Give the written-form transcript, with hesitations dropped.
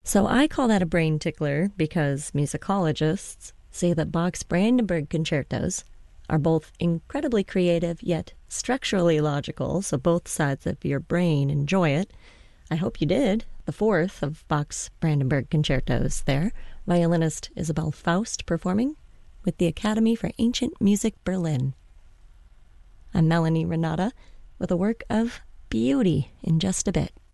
So I call that a brain tickler because musicologists say that Bach's Brandenburg concertos are both incredibly creative yet structurally logical, so both sides of your brain enjoy it. I hope you did. The fourth of Bach's Brandenburg concertos there, violinist Isabel Faust performing with the Academy for Ancient Music Berlin. I'm Melanie Renata with a work of beauty in just a bit.